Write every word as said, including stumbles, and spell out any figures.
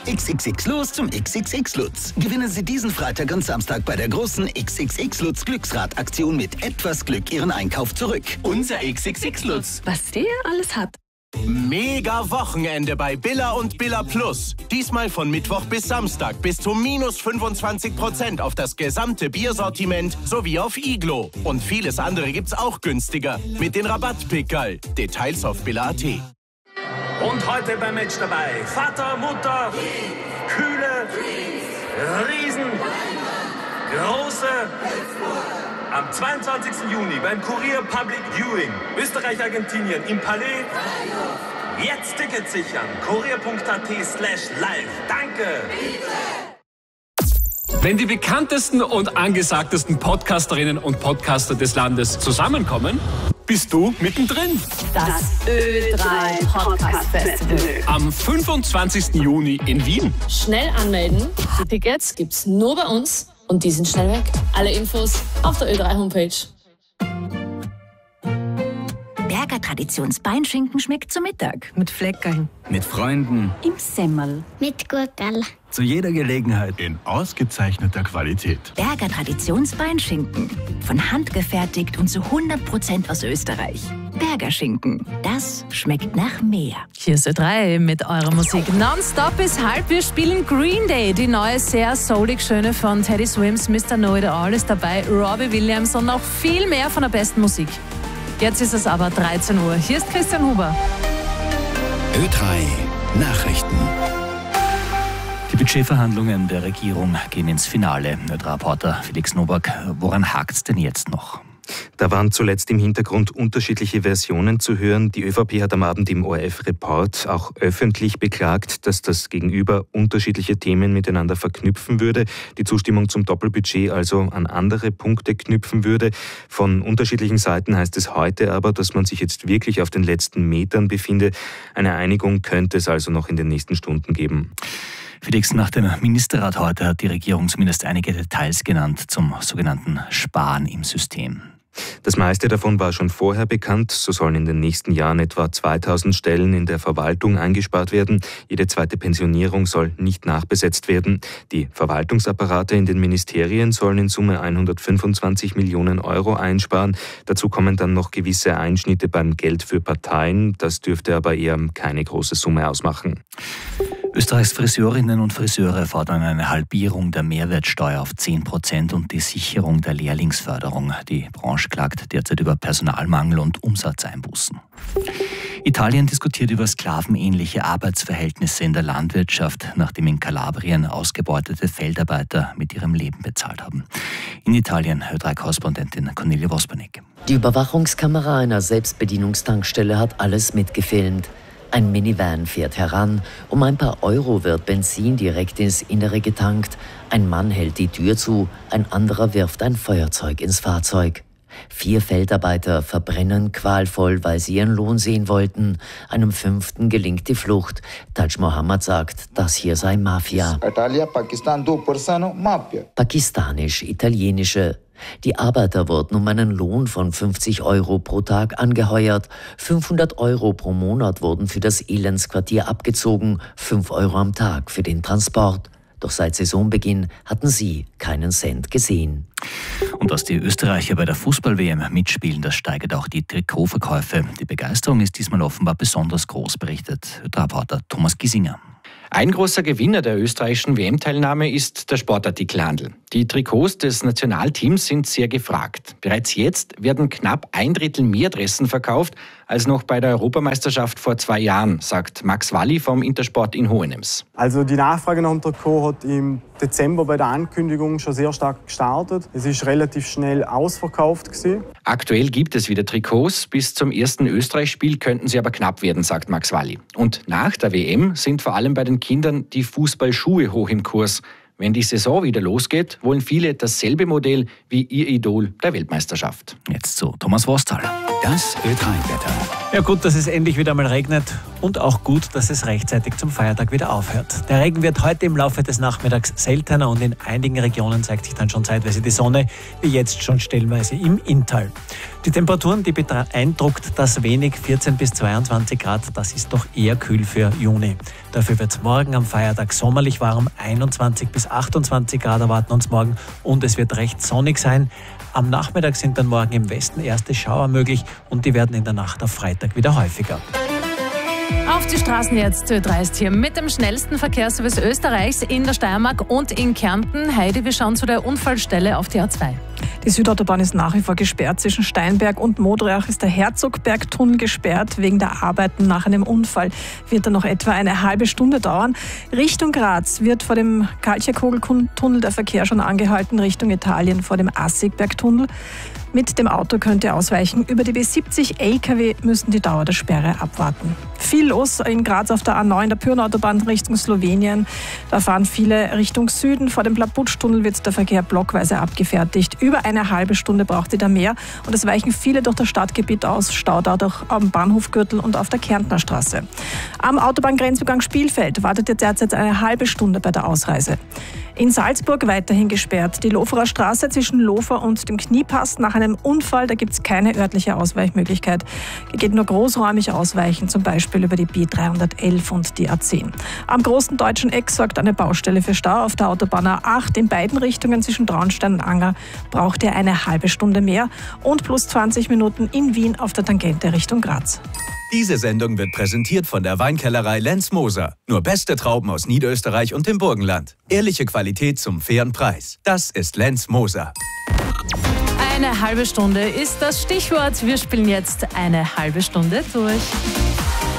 X X X los zum X X X Lutz. Gewinnen Sie diesen Freitag und Samstag bei der großen X X X Lutz Glücksrad-Aktion mit etwas Glück Ihren Einkauf zurück. Unser X X X Lutz. Was der alles hat. Mega Wochenende bei Billa und Billa Plus. Diesmal von Mittwoch bis Samstag bis zu minus fünfundzwanzig Prozent auf das gesamte Biersortiment sowie auf Iglo. Und vieles andere gibt's auch günstiger mit den Rabattpickerl. Details auf billa punkt at. Und heute beim Match dabei Vater, Mutter, Kühle, Riesen, Große. Am zweiundzwanzigsten Juni beim Kurier Public Viewing Österreich-Argentinien im Palais. Jetzt Tickets sichern. kurier.at slash live. Danke. Wenn die bekanntesten und angesagtesten Podcasterinnen und Podcaster des Landes zusammenkommen, bist du mittendrin. Das Ö drei Podcast Festival. Am fünfundzwanzigsten Juni in Wien. Schnell anmelden. Die Tickets gibt's nur bei uns und die sind schnell weg. Alle Infos auf der Ö drei Homepage. Berger Traditionsbeinschinken schmeckt zu Mittag. Mit Fleckerln. Mit Freunden. Im Semmel. Mit Gurkel. Zu jeder Gelegenheit. In ausgezeichneter Qualität. Berger Traditionsbeinschinken. Von Hand gefertigt und zu hundert Prozent aus Österreich. Berger Schinken. Das schmeckt nach mehr. Hier ist Ö drei mit eurer Musik. Nonstop bis halb. Wir spielen Green Day. Die neue, sehr soulig schöne von Teddy Swims. Mister Know It All ist dabei. Robbie Williams und noch viel mehr von der besten Musik. Jetzt ist es aber dreizehn Uhr. Hier ist Christian Huber. Ö drei Nachrichten. Die Budgetverhandlungen der Regierung gehen ins Finale. Ö drei-Reporter Felix Nowak, woran hakt's denn jetzt noch? Da waren zuletzt im Hintergrund unterschiedliche Versionen zu hören. Die ÖVP hat am Abend im O R F-Report auch öffentlich beklagt, dass das Gegenüber unterschiedliche Themen miteinander verknüpfen würde, die Zustimmung zum Doppelbudget also an andere Punkte knüpfen würde. Von unterschiedlichen Seiten heißt es heute aber, dass man sich jetzt wirklich auf den letzten Metern befinde. Eine Einigung könnte es also noch in den nächsten Stunden geben. Felix, nach dem Ministerrat heute hat die Regierung zumindest einige Details genannt zum sogenannten Sparen im System. Das meiste davon war schon vorher bekannt. So sollen in den nächsten Jahren etwa zweitausend Stellen in der Verwaltung eingespart werden. Jede zweite Pensionierung soll nicht nachbesetzt werden. Die Verwaltungsapparate in den Ministerien sollen in Summe hundertfünfundzwanzig Millionen Euro einsparen. Dazu kommen dann noch gewisse Einschnitte beim Geld für Parteien. Das dürfte aber eher keine große Summe ausmachen. Österreichs Friseurinnen und Friseure fordern eine Halbierung der Mehrwertsteuer auf zehn Prozent und die Sicherung der Lehrlingsförderung. Die Branche klagt derzeit über Personalmangel und Umsatzeinbußen. Italien diskutiert über sklavenähnliche Arbeitsverhältnisse in der Landwirtschaft, nachdem in Kalabrien ausgebeutete Feldarbeiter mit ihrem Leben bezahlt haben. In Italien Ö drei-Korrespondentin Cornelia Vospanik. Die Überwachungskamera einer Selbstbedienungstankstelle hat alles mitgefilmt. Ein Minivan fährt heran. Um ein paar Euro wird Benzin direkt ins Innere getankt. Ein Mann hält die Tür zu, ein anderer wirft ein Feuerzeug ins Fahrzeug. Vier Feldarbeiter verbrennen qualvoll, weil sie ihren Lohn sehen wollten. Einem fünften gelingt die Flucht. Taj Mohammed sagt, das hier sei Mafia. Pakistanisch-italienische. Die Arbeiter wurden um einen Lohn von fünfzig Euro pro Tag angeheuert. fünfhundert Euro pro Monat wurden für das Elendsquartier abgezogen, fünf Euro am Tag für den Transport. Doch seit Saisonbeginn hatten sie keinen Cent gesehen. Und dass die Österreicher bei der Fußball-W M mitspielen, das steigert auch die Trikotverkäufe. Die Begeisterung ist diesmal offenbar besonders groß, berichtet der Reporter Thomas Giesinger. Ein großer Gewinner der österreichischen W M-Teilnahme ist der Sportartikelhandel. Die Trikots des Nationalteams sind sehr gefragt. Bereits jetzt werden knapp ein Drittel mehr Dressen verkauft als noch bei der Europameisterschaft vor zwei Jahren, sagt Max Walli vom Intersport in Hohenems. Also die Nachfrage nach dem Trikot hat im Dezember bei der Ankündigung schon sehr stark gestartet. Es ist relativ schnell ausverkauft gewesen. Aktuell gibt es wieder Trikots. Bis zum ersten Österreich-Spiel könnten sie aber knapp werden, sagt Max Walli. Und nach der W M sind vor allem bei den Kindern die Fußballschuhe hoch im Kurs. Wenn die Saison wieder losgeht, wollen viele dasselbe Modell wie ihr Idol der Weltmeisterschaft. Jetzt zu Thomas Worsthal. Das Ö drei-Wetter. Ja, gut, dass es endlich wieder mal regnet und auch gut, dass es rechtzeitig zum Feiertag wieder aufhört. Der Regen wird heute im Laufe des Nachmittags seltener und in einigen Regionen zeigt sich dann schon zeitweise die Sonne, wie jetzt schon stellenweise im Inntal. Die Temperaturen, die beeindruckt das wenig, vierzehn bis zweiundzwanzig Grad, das ist doch eher kühl für Juni. Dafür wird es morgen am Feiertag sommerlich warm, einundzwanzig bis achtundzwanzig Grad erwarten uns morgen und es wird recht sonnig sein. Am Nachmittag sind dann morgen im Westen erste Schauer möglich und die werden in der Nacht auf Freitag wieder häufiger. Auf die Straßen jetzt. Ö drei ist hier mit dem schnellsten Verkehrsservice Österreichs in der Steiermark und in Kärnten. Heidi, wir schauen zu der Unfallstelle auf die A zwei. Die Südautobahn ist nach wie vor gesperrt. Zwischen Steinberg und Modriach ist der Herzogbergtunnel gesperrt. Wegen der Arbeiten nach einem Unfall wird er noch etwa eine halbe Stunde dauern. Richtung Graz wird vor dem Kaltjerkogeltunnel der Verkehr schon angehalten, Richtung Italien vor dem Assigbergtunnel. Mit dem Auto könnt ihr ausweichen. Über die B siebzig L K W müssen die Dauer der Sperre abwarten. Viel los in Graz auf der A neun, der Pyrnautobahn Richtung Slowenien. Da fahren viele Richtung Süden. Vor dem Plaputsch-Tunnel wird der Verkehr blockweise abgefertigt. Über eine halbe Stunde braucht ihr da mehr. Und es weichen viele durch das Stadtgebiet aus. Stau durch am Bahnhofgürtel und auf der Kärntner Straße. Am Autobahngrenzübergang Spielfeld wartet ihr derzeit eine halbe Stunde bei der Ausreise. In Salzburg weiterhin gesperrt. Die Loferer Straße zwischen Lofer und dem Kniepass nach einem Unfall, da gibt es keine örtliche Ausweichmöglichkeit. Hier geht nur großräumig ausweichen, zum Beispiel über die B dreihundertelf und die A zehn. Am großen deutschen Eck sorgt eine Baustelle für Stau auf der Autobahn A acht. In beiden Richtungen zwischen Traunstein und Anger braucht ihr eine halbe Stunde mehr und plus zwanzig Minuten in Wien auf der Tangente Richtung Graz. Diese Sendung wird präsentiert von der Weinkellerei Lenz Moser. Nur beste Trauben aus Niederösterreich und dem Burgenland. Ehrliche Qualität zum fairen Preis. Das ist Lenz Moser. Eine halbe Stunde ist das Stichwort. Wir spielen jetzt eine halbe Stunde durch.